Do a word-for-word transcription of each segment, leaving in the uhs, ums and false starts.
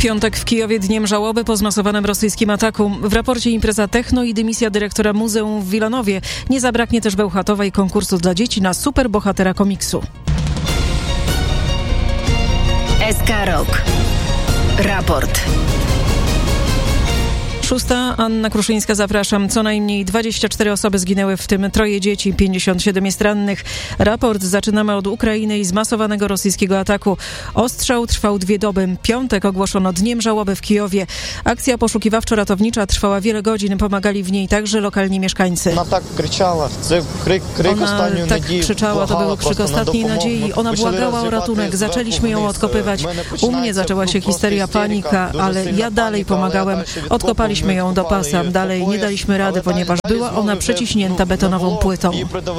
Piątek w Kijowie dniem żałoby po zmasowanym rosyjskim ataku. W raporcie impreza techno i dymisja dyrektora muzeum w Wilanowie. Nie zabraknie też Bełchatowa i konkursu dla dzieci na superbohatera komiksu. S K Rok. Raport. Szósta, Anna Kruszyńska, zapraszam. Co najmniej dwadzieścia cztery osoby zginęły, w tym troje dzieci, pięćdziesiąt siedem jest rannych. Raport zaczynamy od Ukrainy i zmasowanego rosyjskiego ataku. Ostrzał trwał dwie doby. Piątek ogłoszono dniem żałoby w Kijowie. Akcja poszukiwawczo-ratownicza trwała wiele godzin. Pomagali w niej także lokalni mieszkańcy. Ona tak krzyczała, kryk, kryk Ona tak krzyczała, to był krzyk ostatniej nadziei. Ona błagała o ratunek. Zaczęliśmy ją odkopywać. U mnie zaczęła się histeria, panika, ale ja dalej pomagałem. Odkopaliśmy ją do pasa. Dalej nie daliśmy rady, ponieważ była ona przeciśnięta betonową płytą.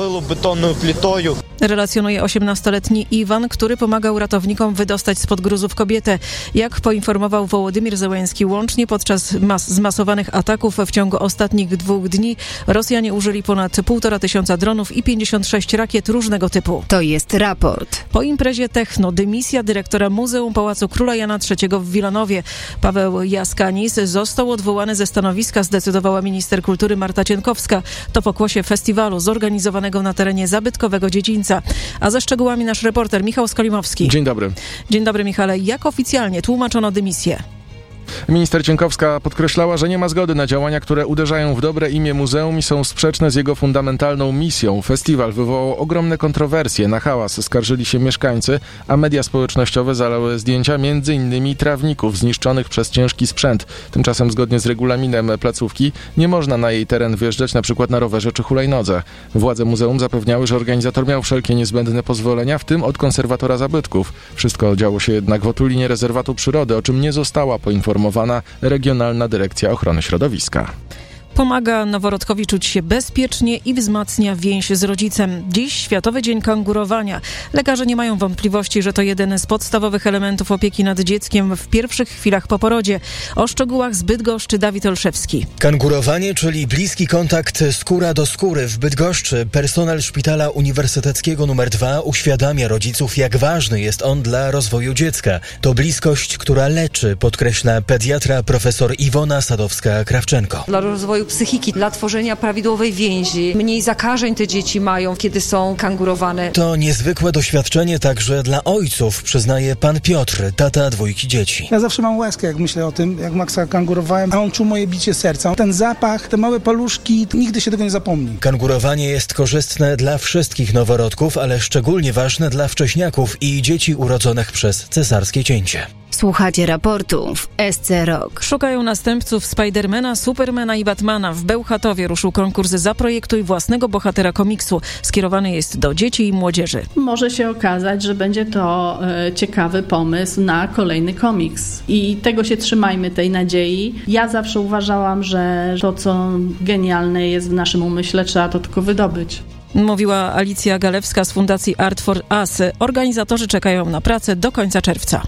Relacjonuje osiemnastoletni Iwan, który pomagał ratownikom wydostać spod gruzów kobietę. Jak poinformował Wołodymyr Zełenski, łącznie podczas mas- zmasowanych ataków w ciągu ostatnich dwóch dni Rosjanie użyli ponad półtora tysiąca dronów i pięćdziesiąt sześć rakiet różnego typu. To jest raport. Po imprezie techno dymisja dyrektora Muzeum Pałacu Króla Jana trzeciego w Wilanowie. Paweł Jaskanis został odwołany ze stanowiska, zdecydowała minister kultury Marta Cienkowska. To pokłosie festiwalu zorganizowanego na terenie zabytkowego dziedzińca. A ze szczegółami nasz reporter Michał Skolimowski. Dzień dobry. Dzień dobry, Michale. Jak oficjalnie tłumaczono dymisję? Minister Cienkowska podkreślała, że nie ma zgody na działania, które uderzają w dobre imię muzeum i są sprzeczne z jego fundamentalną misją. Festiwal wywołał ogromne kontrowersje. Na hałas skarżyli się mieszkańcy, a media społecznościowe zalały zdjęcia między innymi trawników zniszczonych przez ciężki sprzęt. Tymczasem zgodnie z regulaminem placówki nie można na jej teren wjeżdżać na przykład na rowerze czy hulajnodze. Władze muzeum zapewniały, że organizator miał wszelkie niezbędne pozwolenia, w tym od konserwatora zabytków. Wszystko działo się jednak w otulinie rezerwatu przyrody, o czym nie została poinformowana Regionalna Dyrekcja Ochrony Środowiska. Pomaga noworodkowi czuć się bezpiecznie i wzmacnia więź z rodzicem. Dziś Światowy Dzień Kangurowania. Lekarze nie mają wątpliwości, że to jeden z podstawowych elementów opieki nad dzieckiem w pierwszych chwilach po porodzie. O szczegółach z Bydgoszczy Dawid Olszewski. Kangurowanie, czyli bliski kontakt skóra do skóry w Bydgoszczy. Personel Szpitala Uniwersyteckiego numer dwa uświadamia rodziców, jak ważny jest on dla rozwoju dziecka. To bliskość, która leczy, podkreśla pediatra profesor Iwona Sadowska-Krawczenko. Dla rozwoju psychiki, dla tworzenia prawidłowej więzi. Mniej zakażeń te dzieci mają, kiedy są kangurowane. To niezwykłe doświadczenie także dla ojców, przyznaje pan Piotr, tata dwójki dzieci. Ja zawsze mam łezkę, jak myślę o tym, jak Maxa kangurowałem, a on czuł moje bicie serca. Ten zapach, te małe paluszki, nigdy się tego nie zapomni. Kangurowanie jest korzystne dla wszystkich noworodków, ale szczególnie ważne dla wcześniaków i dzieci urodzonych przez cesarskie cięcie. Słuchacie raportu w S C Rok. Szukają następców Spidermana, Supermana i Batmana. W Bełchatowie ruszył konkurs Zaprojektuj własnego bohatera komiksu. Skierowany jest do dzieci i młodzieży. Może się okazać, że będzie to e, ciekawy pomysł na kolejny komiks. I tego się trzymajmy, tej nadziei. Ja zawsze uważałam, że to, co genialne jest w naszym umyśle, trzeba to tylko wydobyć. Mówiła Alicja Galewska z Fundacji Art for Us. Organizatorzy czekają na pracę do końca czerwca.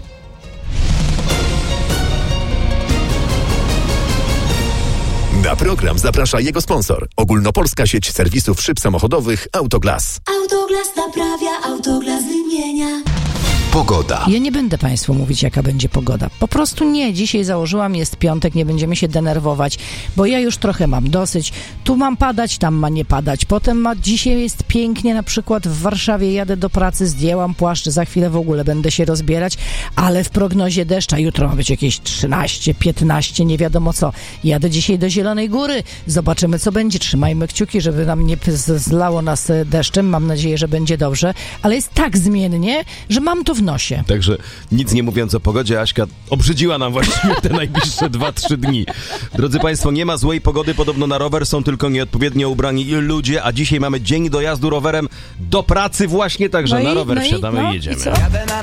Na program zaprasza jego sponsor. Ogólnopolska sieć serwisów szyb samochodowych Autoglas. Autoglas naprawia, Autoglas wymienia. Pogoda. Ja nie będę Państwu mówić, jaka będzie pogoda. Po prostu nie. Dzisiaj założyłam, jest piątek, nie będziemy się denerwować, bo ja już trochę mam dosyć. Tu mam padać, tam ma nie padać. Potem ma, dzisiaj jest pięknie, na przykład w Warszawie jadę do pracy, zdjęłam płaszcz, za chwilę w ogóle będę się rozbierać, ale w prognozie deszcza jutro ma być jakieś trzynaście, piętnaście, nie wiadomo co. Jadę dzisiaj do Zielonej Góry. Zobaczymy, co będzie. Trzymajmy kciuki, żeby nam nie zlało nas deszczem. Mam nadzieję, że będzie dobrze, ale jest tak zmiennie, że mam to w nosie. Także nic nie mówiąc o pogodzie, Aśka obrzydziła nam właściwie te najbliższe dwa trzy dni. Drodzy Państwo, nie ma złej pogody, podobno na rower są tylko nieodpowiednio ubrani ludzie, a dzisiaj mamy dzień dojazdu rowerem do pracy właśnie, także no na i, rower no wsiadamy i, no, jedziemy. I